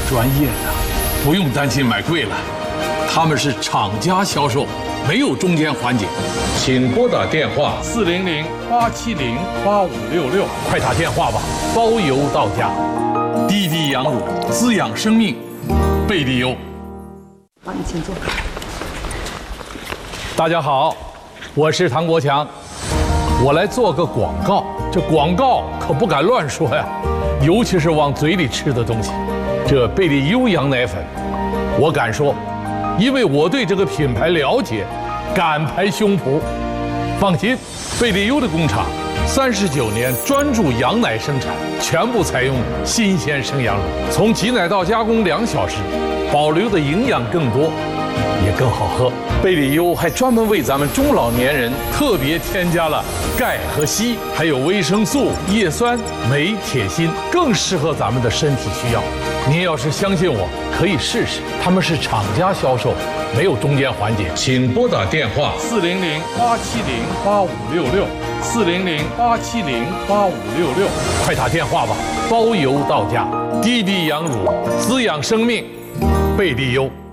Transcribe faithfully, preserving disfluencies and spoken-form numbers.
专业的，不用担心买贵了。他们是厂家销售，没有中间环节。请拨打电话四零零八七零八五六六，快打电话吧，包邮到家。滴滴羊乳滋养生命，贝利优。 好，你请坐。 大家好，我是唐国强，我来做个广告。这广告可不敢乱说呀，尤其是往嘴里吃的东西。这贝利优羊奶粉，我敢说，因为我对这个品牌了解，敢拍胸脯。放心，贝利优的工厂三十九年专注羊奶生产，全部采用新鲜生羊乳，从挤奶到加工两小时，保留的营养更多，也更好喝。贝利优还专门为咱们中老年人特别添加了钙和硒，还有维生素、叶酸、镁、铁、锌，更适合咱们的身体需要。您要是相信我，可以试试。他们是厂家销售，没有中间环节。请拨打电话四零零八七零八五六六，四零零八七零八五六六，快打电话吧，包邮到家。滴滴羊乳滋养生命，贝利优。